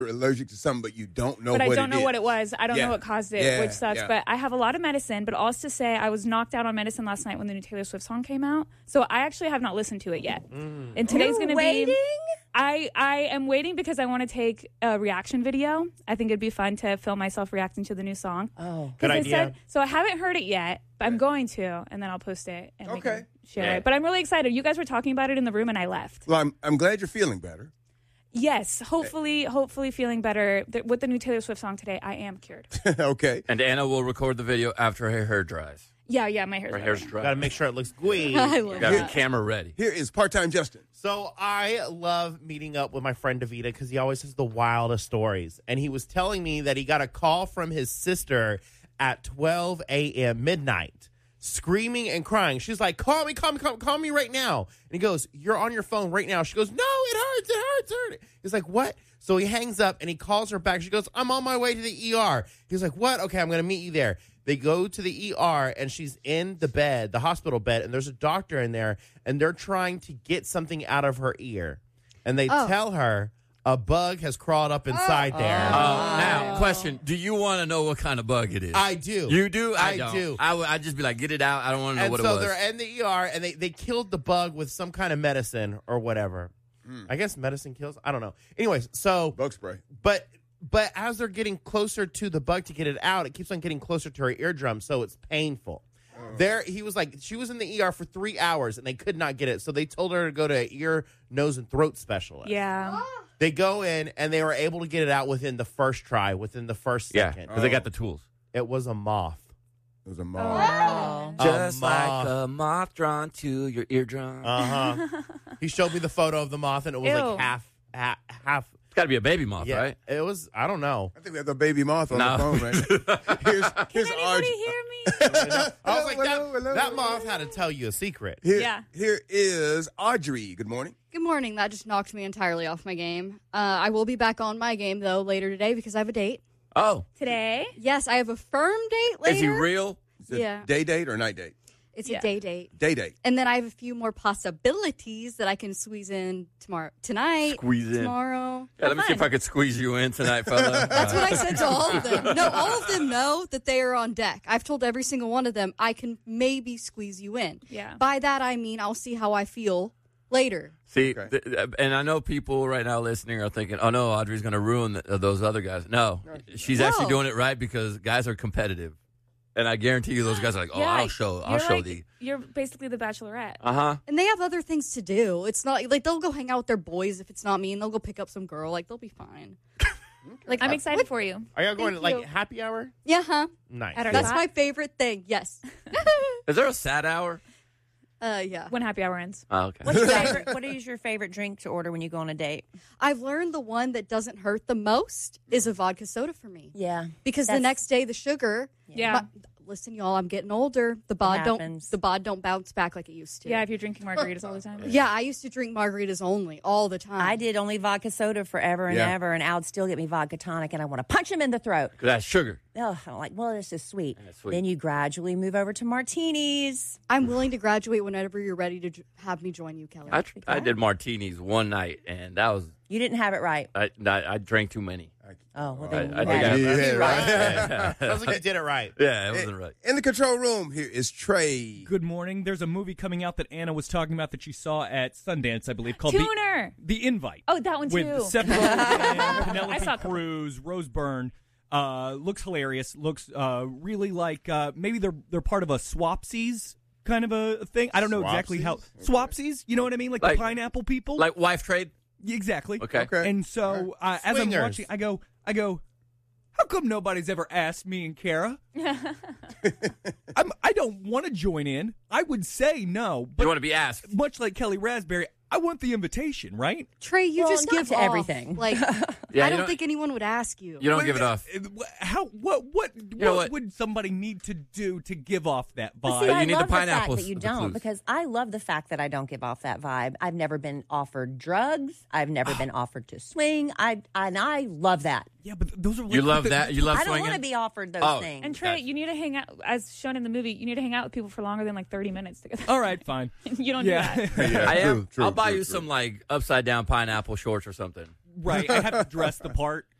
You're allergic to something, but you don't know but what it is. I don't know what it was. I don't know what caused it, which sucks. Yeah. But I have a lot of medicine. But also to say, I was knocked out on medicine last night when the new Taylor Swift song came out. So I actually have not listened to it yet. And today's going to be... I am waiting because I want to take a reaction video. I think it'd be fun to film myself reacting to the new song. Oh, good idea. So I haven't heard it yet, but I'm going to, and then I'll post it and we can share it. But I'm really excited. You guys were talking about it in the room, and I left. Well, I'm glad you're feeling better. Yes, hopefully feeling better. With the new Taylor Swift song today, I am cured. Okay. And Anna will record the video after her hair dries. Yeah, my hair's dry. Got to make sure it looks gooey. I love Got the camera ready. Here is part-time Justin. So I love meeting up with my friend Davida because he always has the wildest stories. And he was telling me that he got a call from his sister at 12 a.m. midnight, screaming and crying. She's like, call me right now. And he goes, you're on your phone right now. She goes, no, it hurts. He's like, what? So he hangs up and he calls her back. She goes, I'm on my way to the ER. He's like, what? Okay, I'm going to meet you there. They go to the ER, and she's in the bed, the hospital bed, and there's a doctor in there, and they're trying to get something out of her ear. And they tell her a bug has crawled up inside there. Now, question. Do you want to know what kind of bug it is? I do. You do? I don't. do. I'd just be like, get it out. I don't want to know And what it so was. they're in the ER, and they killed the bug with some kind of medicine or whatever. I guess medicine kills. I don't know. Anyways, so... Bug spray. But as they're getting closer to the bug to get it out, it keeps on getting closer to her eardrum, so it's painful. He was like, she was in the ER for 3 hours, and they could not get it, so they told her to go to an ear, nose, and throat specialist. Yeah. They go in, and they were able to get it out within the first try, within the first second. because they got the tools. It was a moth. It was a moth. Just moth. like a moth drawn to your eardrum. He showed me the photo of the moth, and it was like half. It's got to be a baby moth, Yeah, right? it was. I don't know. I think we have the baby moth on No. the phone right now. Here's Can Audrey. anybody hear me? I was like, Hello. that moth had to tell you a secret. Yeah. Here is Audrey. Good morning. Good morning. That just knocked me entirely off my game. I will be back on my game, though, later today because I have a date. Oh. Today? Yes, I have a firm date later. Is he real? Is it Yeah. day date or night date? It's a day date. Day date. And then I have a few more possibilities that I can squeeze in tonight. Squeeze in. Tomorrow. Yeah, let me see if I could squeeze you in tonight, fella. That's what I said to all of them. No, all of them know that they are on deck. I've told every single one of them, I can maybe squeeze you in. Yeah. By that, I mean, I'll see how I feel later. See, and I know people right now listening are thinking, oh, no, Audrey's going to ruin those other guys. No, she's actually doing it right because guys are competitive. And I guarantee you those guys are like, oh, I'll show thee. You're basically the Bachelorette. Uh-huh. And they have other things to do. It's not like they'll go hang out with their boys if it's not me, and they'll go pick up some girl. Like, they'll be fine. Like, I'm excited for you. Are y'all going to, Thank like, you. happy hour? Yeah, huh? Nice. At our That's spot? my favorite thing. Yes. Is there a sad hour? Yeah. When happy hour ends. Oh, okay. What is your favorite drink to order when you go on a date? I've learned the one that doesn't hurt the most is a vodka soda for me. Yeah. Because the next day, the sugar. Yeah. Listen, y'all, I'm getting older. The bod don't bounce back like it used to. Yeah, if you're drinking margaritas all the time. Yeah, I used to drink margaritas only all the time. I did only vodka soda forever and ever, and Al would still get me vodka tonic, and I want to punch him in the throat. Because that's sugar. Oh, I'm like, well, this is sweet. Sweet. Then you gradually move over to martinis. I'm willing to graduate whenever you're ready to have me join you, Kelly. I did martinis one night, and that was... You didn't have it right. I drank too many. Oh, well, then I think You had it right. Yeah. Sounds like you did it right. Yeah, it wasn't right. In the control room, here is Trey. Good morning. There's a movie coming out that Anna was talking about that she saw at Sundance, I believe, called Tuner. The Invite. Oh, that one too. With Seth Rogen, I Penelope saw a couple. Cruz, Rose Byrne. Looks hilarious. Looks really like maybe they're part of a Swapsies kind of a thing. I don't know exactly how. Swapsies? You know what I mean? Like the pineapple people? Like wife trade? Exactly. Okay. And so as I'm Swingers. watching, I go, how come nobody's ever asked me and Kara? I don't want to join in. I would say no. But You want to be asked. much like Kelly Raspberry, I want the invitation, right? Trey, you Well, just not give to off. everything. Like, Yeah, I you don't don't- think anyone would ask you. You don't give it off. What would somebody need to do to give off that But vibe? see, I you need the love the fact pineapples that you with the don't, clues. because I love the fact that I don't give off that vibe. I've never been offered drugs. I've never been offered to swing. I love that. Yeah, but those are like You love that? You love I don't swinging? want to be offered those things. And Trey, you need to hang out, as shown in the movie, you need to hang out with people for longer than like 30 minutes together. All right, fine. You don't do that. I am. True, I'll buy true, you true. some like upside down pineapple shorts or something. Right. I have to dress the part.